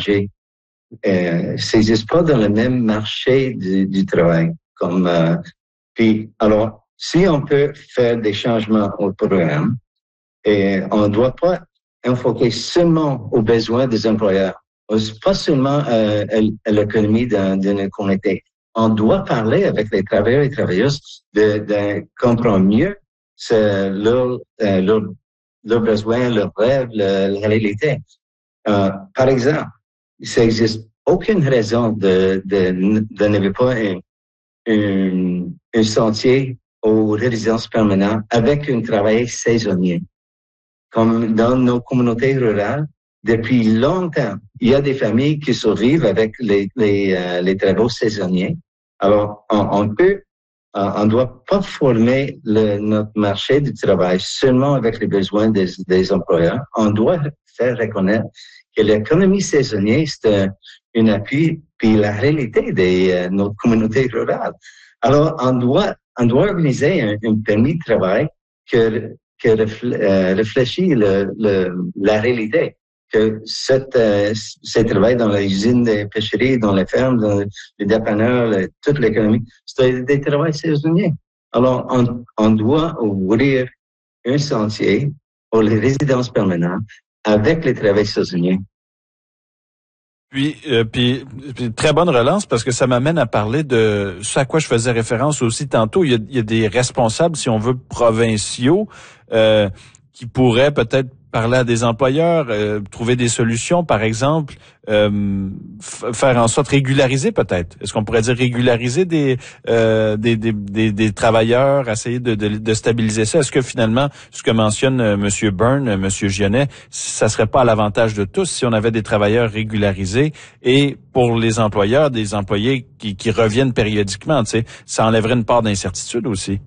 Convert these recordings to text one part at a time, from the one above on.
étrangers n'existent pas dans le même marché du travail. Puis, alors, si on peut faire des changements au programme, et on ne doit pas enfoquer seulement aux besoins des employeurs, pas seulement à l'économie d'une communauté. On doit parler avec les travailleurs et travailleuses de comprendre mieux leurs besoins, leurs rêves, la réalité. Par exemple, ça n'existe aucune raison de n'avoir pas un sentier aux résidences permanentes avec un travail saisonnier. Comme dans nos communautés rurales, depuis longtemps, il y a des familles qui survivent avec les travaux saisonniers. Alors, on doit pas former notre marché du travail seulement avec les besoins des employeurs. On doit faire reconnaître que l'économie saisonnière, c'est un appui, puis la réalité de notre communauté rurale. Alors, on doit organiser un permis de travail que réfléchit la réalité. Que ce travail dans les usines de pêcherie, dans les fermes, dans les dépanneurs, toute l'économie, c'est des travails saisonniers. Alors, on doit ouvrir un sentier pour les résidences permanentes avec les travails saisonniers. Puis, très bonne relance parce que ça m'amène à parler de ce à quoi je faisais référence aussi tantôt. Il y a des responsables, si on veut, provinciaux, qui pourraient peut-être parler à des employeurs, trouver des solutions, par exemple, faire en sorte régulariser peut-être. Est-ce qu'on pourrait dire régulariser des travailleurs, essayer de stabiliser ça? Est-ce que finalement, ce que mentionne M. Byrne, M. Gionnet, ça serait pas à l'avantage de tous si on avait des travailleurs régularisés et pour les employeurs, des employés qui reviennent périodiquement, tu sais, ça enlèverait une part d'incertitude aussi.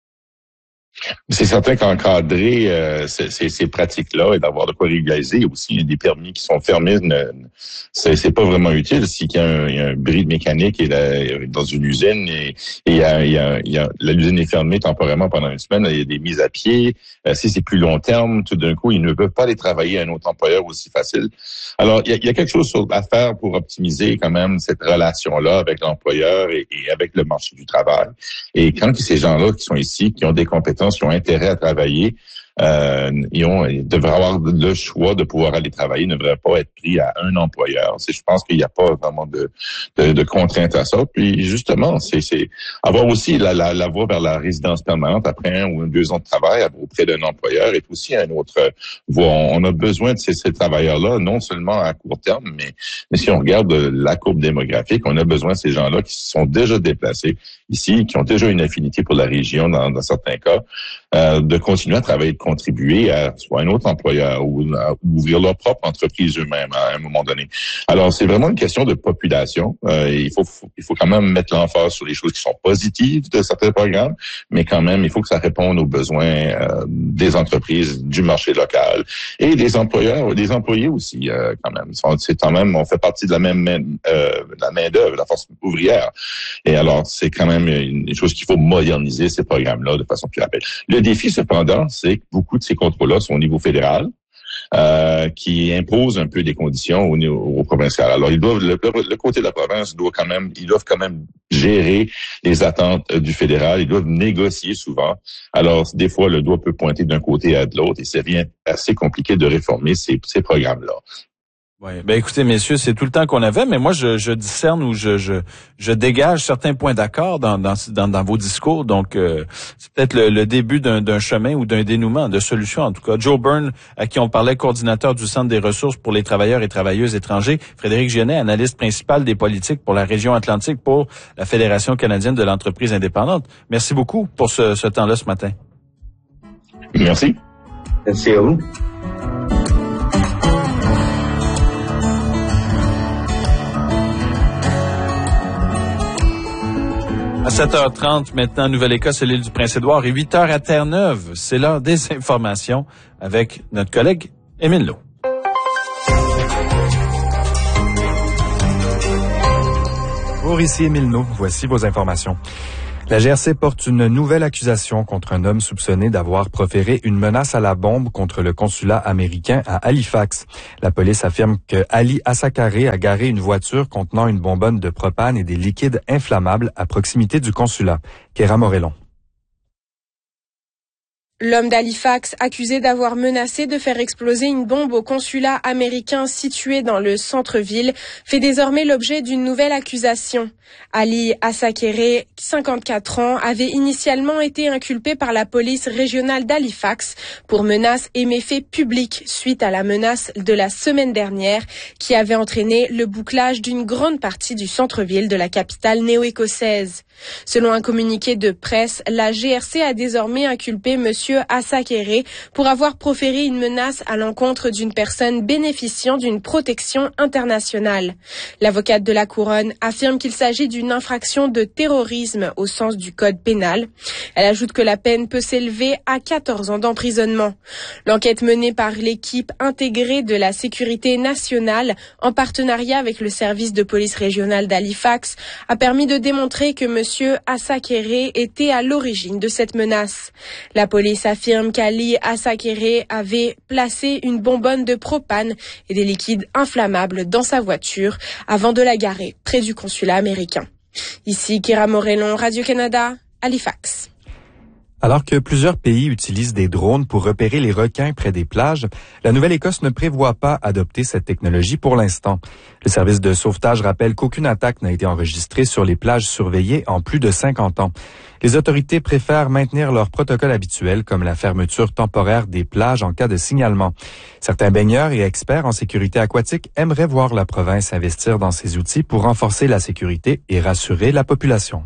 C'est certain qu'encadrer ces pratiques-là et d'avoir de quoi régulariser aussi des permis qui sont fermés, c'est pas vraiment utile. Si il y a un bris de mécanique dans une usine l'usine est fermée temporairement pendant une semaine, il y a des mises à pied. Si c'est plus long terme, tout d'un coup, ils ne peuvent pas aller travailler à un autre employeur aussi facile. Alors, il y a quelque chose à faire pour optimiser quand même cette relation-là avec l'employeur et avec le marché du travail. Et quand ces gens-là qui sont ici, qui ont des compétences, qui ont intérêt à travailler, ils devraient avoir le choix de pouvoir aller travailler, ne devraient pas être pris à un employeur. Je pense qu'il n'y a pas vraiment de contrainte à ça. Puis justement, c'est avoir aussi la voie vers la résidence permanente après 1 ou 2 ans de travail auprès d'un employeur est aussi une autre voie. On a besoin de ces travailleurs-là, non seulement à court terme, mais si on regarde la courbe démographique, on a besoin de ces gens-là qui se sont déjà déplacés ici, qui ont déjà une affinité pour la région dans certains cas, de continuer à travailler, de contribuer à soit un autre employeur ou à ouvrir leur propre entreprise eux-mêmes à un moment donné. Alors, c'est vraiment une question de population. Il faut quand même mettre l'emphase sur les choses qui sont positives de certains programmes, mais quand même, il faut que ça réponde aux besoins des entreprises, du marché local et des employeurs, des employés aussi, quand même. C'est quand même, on fait partie de la même la main-d'œuvre, la force ouvrière. Et alors, c'est quand même une chose qu'il faut moderniser ces programmes-là de façon plus rapide. Le défi, cependant, c'est que beaucoup de ces contrôles-là sont au niveau fédéral, qui imposent un peu des conditions au provincial. Alors, le côté de la province ils doivent quand même gérer les attentes du fédéral. Ils doivent négocier souvent. Alors, des fois, le doigt peut pointer d'un côté à de l'autre et ça devient assez compliqué de réformer ces programmes-là. Oui, ben écoutez, messieurs, c'est tout le temps qu'on avait, mais moi je discerne ou je dégage certains points d'accord dans vos discours. Donc c'est peut-être le début d'un chemin ou d'un dénouement, de solution en tout cas. Joe Byrne, à qui on parlait, coordinateur du Centre des ressources pour les travailleurs et travailleuses étrangers. Frédéric Gionnet, analyste principal des politiques pour la région Atlantique pour la Fédération canadienne de l'entreprise indépendante. Merci beaucoup pour ce temps-là ce matin. Merci. Merci à vous. À 7h30, maintenant, Nouvelle-Écosse et l'île du Prince-Édouard, et 8h à Terre-Neuve. C'est l'heure des informations avec notre collègue Émile Laud. Bonjour, ici Émile Laud. Voici vos informations. La GRC porte une nouvelle accusation contre un homme soupçonné d'avoir proféré une menace à la bombe contre le consulat américain à Halifax. La police affirme que Ali Assakaré a garé une voiture contenant une bonbonne de propane et des liquides inflammables à proximité du consulat. Kéra Morellon. L'homme d'Halifax, accusé d'avoir menacé de faire exploser une bombe au consulat américain situé dans le centre-ville, fait désormais l'objet d'une nouvelle accusation. Ali Assakaré, 54 ans, avait initialement été inculpé par la police régionale d'Halifax pour menaces et méfaits publics suite à la menace de la semaine dernière qui avait entraîné le bouclage d'une grande partie du centre-ville de la capitale néo-écossaise. Selon un communiqué de presse, la GRC a désormais inculpé monsieur Assakaré pour avoir proféré une menace à l'encontre d'une personne bénéficiant d'une protection internationale. L'avocate de la Couronne affirme qu'il s'agit d'une infraction de terrorisme au sens du code pénal. Elle ajoute que la peine peut s'élever à 14 ans d'emprisonnement. L'enquête menée par l'équipe intégrée de la sécurité nationale en partenariat avec le service de police régionale d'Halifax a permis de démontrer que monsieur Assakaré était à l'origine de cette menace. La police affirme qu'Ali Assakaré avait placé une bonbonne de propane et des liquides inflammables dans sa voiture avant de la garer près du consulat américain. Ici Kéra Morellon, Radio-Canada, Halifax. Alors que plusieurs pays utilisent des drones pour repérer les requins près des plages, la Nouvelle-Écosse ne prévoit pas adopter cette technologie pour l'instant. Le service de sauvetage rappelle qu'aucune attaque n'a été enregistrée sur les plages surveillées en plus de 50 ans. Les autorités préfèrent maintenir leur protocole habituel, comme la fermeture temporaire des plages en cas de signalement. Certains baigneurs et experts en sécurité aquatique aimeraient voir la province investir dans ces outils pour renforcer la sécurité et rassurer la population.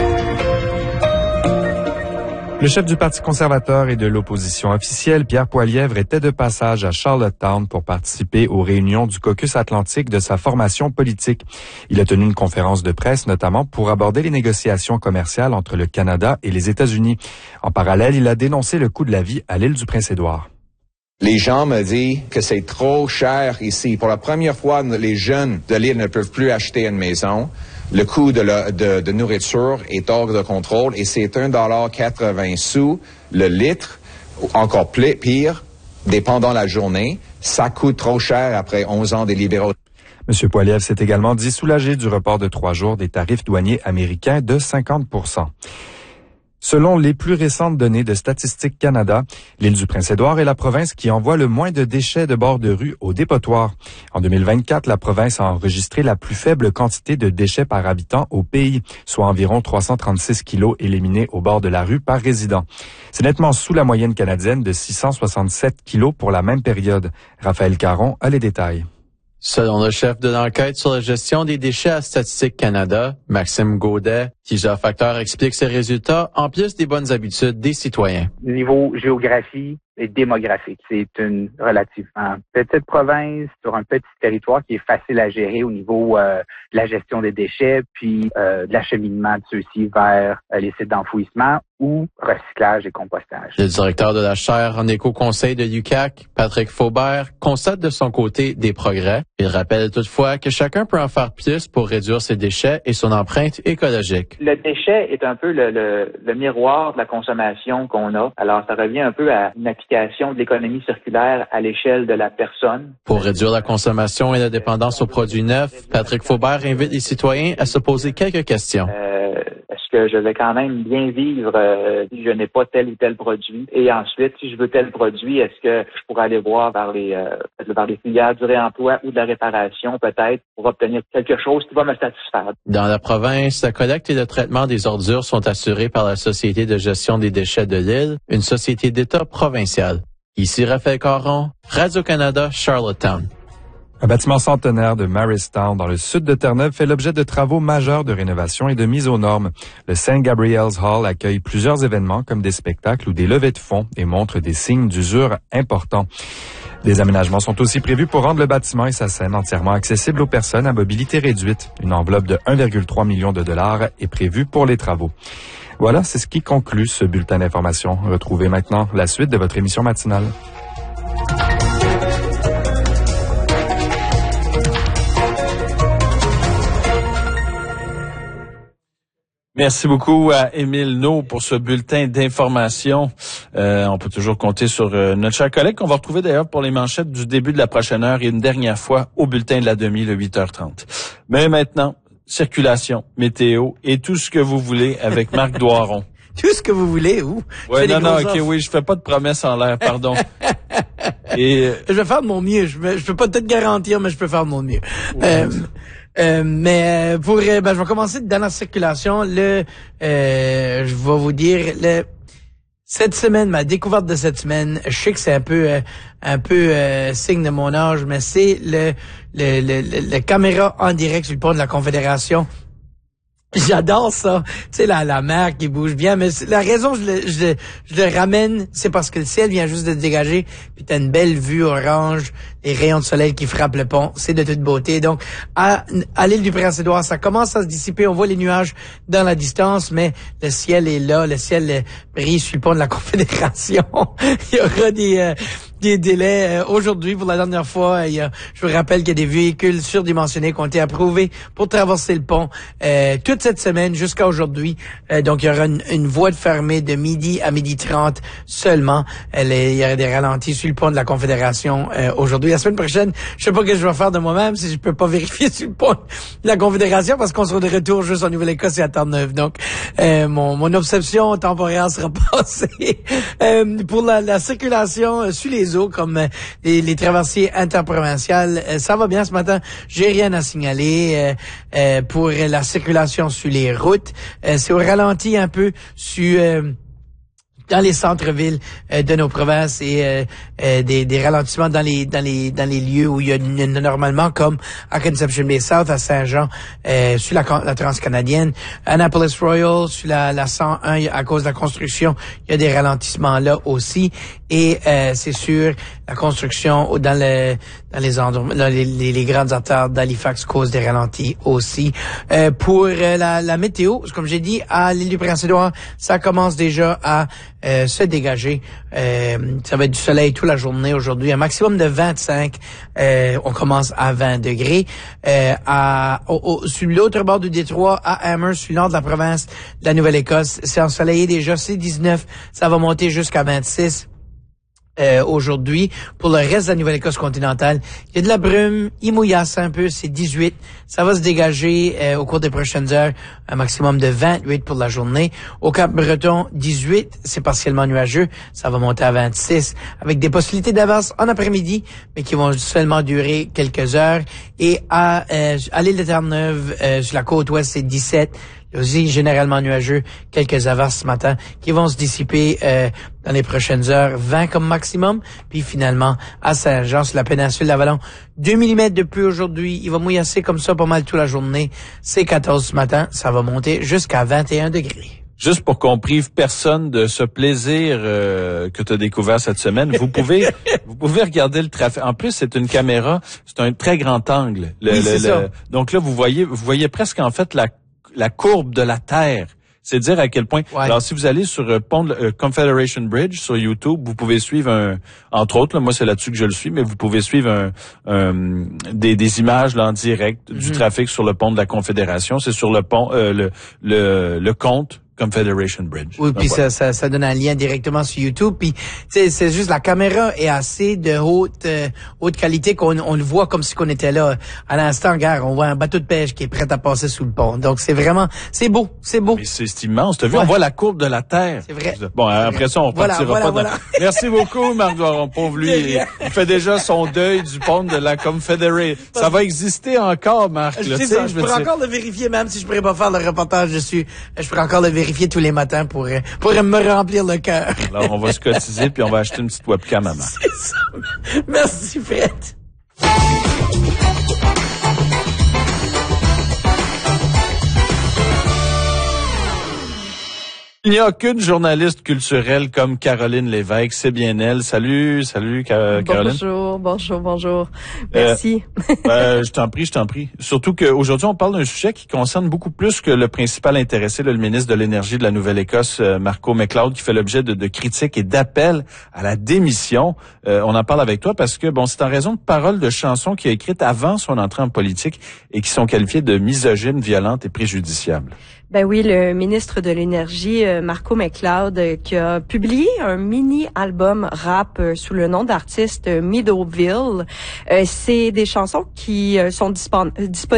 Le chef du Parti conservateur et de l'opposition officielle, Pierre Poilievre, était de passage à Charlottetown pour participer aux réunions du caucus atlantique de sa formation politique. Il a tenu une conférence de presse, notamment pour aborder les négociations commerciales entre le Canada et les États-Unis. En parallèle, il a dénoncé le coût de la vie à l'île du Prince-Édouard. Les gens me disent que c'est trop cher ici. Pour la première fois, les jeunes de l'île ne peuvent plus acheter une maison. Le coût de nourriture est hors de contrôle et c'est $1,80 le litre, encore pire, dépendant la journée. Ça coûte trop cher après 11 ans des libéraux. M. Poilievre s'est également dit soulagé du report de 3 jours des tarifs douaniers américains de 50%. Selon les plus récentes données de Statistique Canada, l'île du Prince-Édouard est la province qui envoie le moins de déchets de bord de rue au dépotoir. En 2024, la province a enregistré la plus faible quantité de déchets par habitant au pays, soit environ 336 kilos éliminés au bord de la rue par résident. C'est nettement sous la moyenne canadienne de 667 kilos pour la même période. Raphaël Caron a les détails. Selon le chef de l'enquête sur la gestion des déchets à Statistique Canada, Maxime Gaudet, plusieurs facteurs expliquent ces résultats, en plus des bonnes habitudes des citoyens. Niveau géographie et démographique, c'est une relativement petite province sur un petit territoire qui est facile à gérer au niveau de la gestion des déchets, puis de l'acheminement de ceux-ci vers les sites d'enfouissement ou recyclage et compostage. Le directeur de la chaire en éco-conseil de l'UQAC, Patrick Faubert, constate de son côté des progrès. Il rappelle toutefois que chacun peut en faire plus pour réduire ses déchets et son empreinte écologique. Le déchet est un peu le miroir de la consommation qu'on a. Alors, ça revient un peu à une application de l'économie circulaire à l'échelle de la personne. Pour réduire la consommation et la dépendance aux produits neufs, Patrick Faubert invite les citoyens à se poser quelques questions. Est-ce que je vais quand même bien vivre si je n'ai pas tel ou tel produit? Et ensuite, si je veux tel produit, est-ce que je pourrais aller voir vers les filières du réemploi ou de la réparation, peut-être, pour obtenir quelque chose qui va me satisfaire? Dans la province, la collecte et le traitement des ordures sont assurés par la Société de gestion des déchets de l'île, une société d'État provinciale. Ici Raphaël Caron, Radio-Canada, Charlottetown. Un bâtiment centenaire de Maristown, dans le sud de Terre-Neuve, fait l'objet de travaux majeurs de rénovation et de mise aux normes. Le St. Gabriel's Hall accueille plusieurs événements comme des spectacles ou des levées de fonds et montre des signes d'usure importants. Des aménagements sont aussi prévus pour rendre le bâtiment et sa scène entièrement accessibles aux personnes à mobilité réduite. Une enveloppe de 1,3 million de dollars est prévue pour les travaux. Voilà, c'est ce qui conclut ce bulletin d'information. Retrouvez maintenant la suite de votre émission matinale. Merci beaucoup à Émile No pour ce bulletin d'information. On peut toujours compter sur notre cher collègue qu'on va retrouver d'ailleurs pour les manchettes du début de la prochaine heure et une dernière fois au bulletin de la demi, le 8h30. Mais maintenant, circulation, météo et tout ce que vous voulez avec Marc Doiron. Tout ce que vous voulez, où? Ouais, non, ok, oui, je fais pas de promesses en l'air, pardon. Et je vais faire de mon mieux. Je peux pas te garantir, mais je peux faire de mon mieux. Ouais. Mais je vais commencer dans la circulation. Je vais vous dire cette semaine, ma découverte de cette semaine. Je sais que c'est un peu signe de mon âge, mais c'est le caméra en direct sur le pont de la Confédération. J'adore ça. Tu sais, la mer qui bouge bien. Mais la raison je le ramène, c'est parce que le ciel vient juste de se dégager. Puis t'as une belle vue orange, les rayons de soleil qui frappent le pont. C'est de toute beauté. Donc, à l'île du Prince-Édouard, ça commence à se dissiper. On voit les nuages dans la distance, mais le ciel est là. Le ciel brille sur le pont de la Confédération. Il y aura des délais. Aujourd'hui, pour la dernière fois, je vous rappelle qu'il y a des véhicules surdimensionnés qui ont été approuvés pour traverser le pont toute cette semaine jusqu'à aujourd'hui. Donc, il y aura une voie de fermée de midi à 12h30 seulement. Il y aura des ralentis sur le pont de la Confédération aujourd'hui. La semaine prochaine, je sais pas ce que je vais faire de moi-même si je peux pas vérifier sur le pont de la Confédération parce qu'on sera de retour juste en Nouvelle-Écosse et à Terre-Neuve. Donc, mon obsession temporaire sera passée. Pour la circulation sur les eaux, comme les traversiers interprovinciales, ça va bien ce matin. J'ai rien à signaler pour la circulation sur les routes. C'est au ralenti un peu sur dans les centres-villes de nos provinces et des ralentissements dans les lieux où il y a normalement, comme à Conception Bay South, à Saint-Jean, sur la transcanadienne, Annapolis Royal, sur la 101, à cause de la construction, il y a des ralentissements là aussi. Et c'est sûr, la construction dans les endroits, dans les grandes artères d'Halifax cause des ralentis aussi. Pour la météo, comme j'ai dit, à l'île du Prince-Édouard, ça commence déjà à se dégager. Ça va être du soleil toute la journée aujourd'hui, un maximum de 25. On commence à 20 degrés. Sur l'autre bord du détroit, à Amherst, sur le nord de la province de la Nouvelle-Écosse, c'est ensoleillé déjà, c'est 19. Ça va monter jusqu'à 26. Aujourd'hui, pour le reste de la Nouvelle-Écosse continentale, il y a de la brume, il mouillasse un peu, c'est 18. Ça va se dégager au cours des prochaines heures, un maximum de 28 pour la journée. Au Cap-Breton, 18, c'est partiellement nuageux, ça va monter à 26, avec des possibilités d'averse en après-midi, mais qui vont seulement durer quelques heures. Et à l'île de Terre-Neuve, sur la côte ouest, c'est 17. Aussi généralement nuageux, quelques averses ce matin qui vont se dissiper dans les prochaines heures, 20 comme maximum. Puis finalement, à Saint-Jean, sur la péninsule d'Avalon, 2 mm de pluie aujourd'hui. Il va mouillasser comme ça pas mal toute la journée. C'est 14 ce matin, ça va monter jusqu'à 21 degrés. Juste pour qu'on prive personne de ce plaisir que tu as découvert cette semaine, vous pouvez regarder le trafic. En plus, c'est une caméra, c'est un très grand angle. Donc là, vous voyez presque en fait la courbe de la Terre. C'est dire à quel point. Ouais. Alors, si vous allez sur pont de Confederation Bridge sur YouTube, vous pouvez suivre entre autres, là, moi c'est là-dessus que je le suis, mais vous pouvez suivre des images là en direct du trafic sur le pont de la Confédération. C'est sur le pont, le compte Confederation Bridge. Oui, puis ça donne un lien directement sur YouTube. Puis c'est juste la caméra est assez de haute qualité qu'on le voit comme si qu'on était là à l'instant. Gare, on voit un bateau de pêche qui est prêt à passer sous le pont. Donc c'est beau. Mais c'est immense. T'as vu, on voit la courbe de la Terre. C'est vrai. Bon, après ça, on repartira pas. Voilà. Merci beaucoup, Marc Doiron. Pauvre lui, il fait déjà son deuil du pont de la Confederation. Ça va exister encore, Marc. Je pourrais encore le vérifier, même si je pourrais pas faire le reportage dessus. Je pourrais encore le vérifier tous les matins pour me remplir le cœur. Alors, on va se cotiser puis on va acheter une petite webcam à Marc. C'est ça. Merci, Fred. Il n'y a qu'une journaliste culturelle comme Caroline Lévesque, c'est bien elle. Salut Caroline. Bonjour. Merci. Je t'en prie. Surtout qu'aujourd'hui, on parle d'un sujet qui concerne beaucoup plus que le principal intéressé, le ministre de l'Énergie de la Nouvelle-Écosse, Marco McLeod, qui fait l'objet de critiques et d'appels à la démission. On en parle avec toi parce que, c'est en raison de paroles de chansons qu'il a écrites avant son entrée en politique et qui sont qualifiées de misogynes, violentes et préjudiciables. Ben oui, le ministre de l'Énergie, Marco McLeod, qui a publié un mini-album rap sous le nom d'artiste Meadowville. C'est des chansons qui sont disponibles